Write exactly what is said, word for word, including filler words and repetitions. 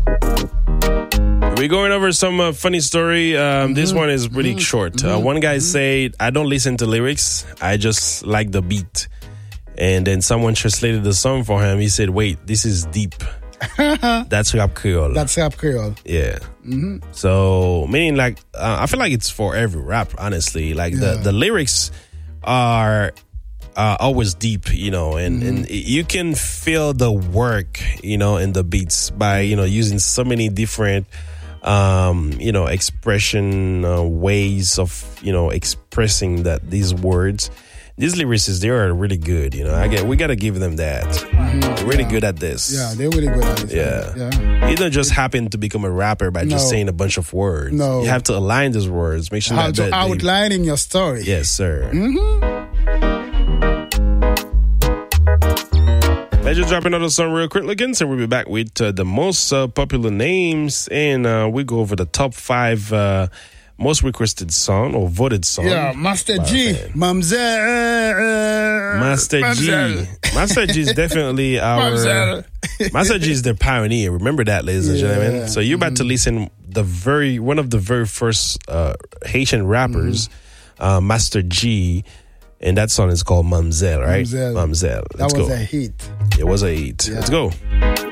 We're going over some uh, funny story. Um, mm-hmm. This one is pretty mm-hmm. short. Mm-hmm. Uh, one guy mm-hmm. said, I don't listen to lyrics. I just like the beat. And then someone translated the song for him. He said, wait, this is deep. That's rap Creole. That's rap Creole. Yeah. Mm-hmm. So, meaning like, uh, I feel like it's for every rap, honestly. Like yeah. the, the lyrics are uh, always deep, you know, and, mm-hmm. and you can feel the work, you know, in the beats by, you know, using so many different um you know expression uh, ways of you know expressing that these words. These lyricists, they are really good, you know. I get we gotta give them that. Mm-hmm. They're really yeah. good at this. Yeah, they're really good at it. Yeah. yeah. You don't just happen to become a rapper by no. just saying a bunch of words. No. You have to align those words. Make sure How that, to that outlining your story. Yes, sir. Mm-hmm. Let's just drop another song real quick again. So we'll be back with uh, the most uh, popular names, and uh, we go over the top five uh, most requested song or voted song. Yeah, Master G, Mamzelle. Master G, Master G is definitely our. Master G is the pioneer. Remember that, ladies and yeah. gentlemen. So you're about mm-hmm. to listen the very one of the very first uh, Haitian rappers, mm-hmm. uh, Master G. And that song is called Mamzelle, right? Mamzelle. Mamzelle. Let's that was go. a hit. It was a hit. Yeah. Let's go.